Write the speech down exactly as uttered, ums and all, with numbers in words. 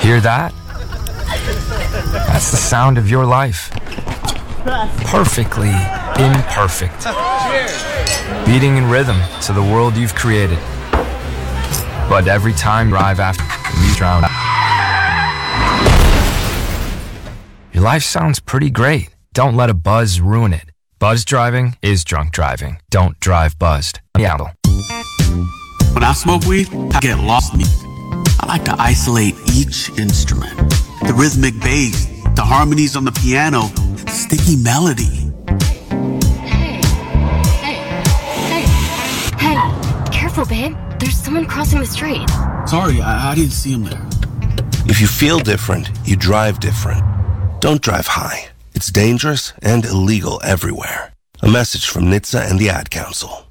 Hear that? That's the sound of your life. Perfectly imperfect. Beating in rhythm to the world you've created. But every time you arrive after you drown. Your life sounds pretty great. Don't let a buzz ruin it. Buzz driving is drunk driving. Don't drive buzzed. Yeah. When I smoke weed, I get lost in music. I like to isolate each instrument. The rhythmic bass, the harmonies on the piano, the sticky melody. Hey, hey, hey, hey, careful, babe. There's someone crossing the street. Sorry, I, I didn't see him there. If you feel different, you drive different. Don't drive high. It's dangerous and illegal everywhere. A message from N H T S A and the Ad Council.